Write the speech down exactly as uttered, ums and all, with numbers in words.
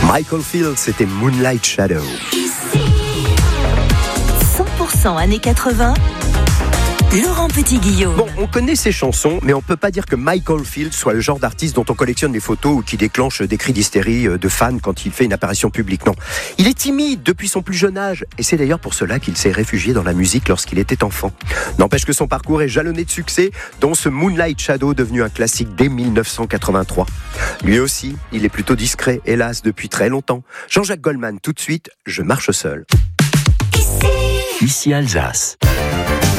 Michael Field, c'était Moonlight Shadow. cent pour cent années quatre-vingts, Laurent Petit-Guillaume. Bon, on connaît ses chansons, mais on peut pas dire que Michael Field soit le genre d'artiste dont on collectionne les photos ou qui déclenche des cris d'hystérie de fans quand il fait une apparition publique. Non, il est timide depuis son plus jeune âge, et c'est d'ailleurs pour cela qu'il s'est réfugié dans la musique lorsqu'il était enfant. N'empêche que son parcours est jalonné de succès, dont ce Moonlight Shadow devenu un classique dès dix-neuf cent quatre-vingt-trois. Lui aussi, il est plutôt discret, hélas, depuis très longtemps. Jean-Jacques Goldman, tout de suite, Je marche seul. Ici Alsace.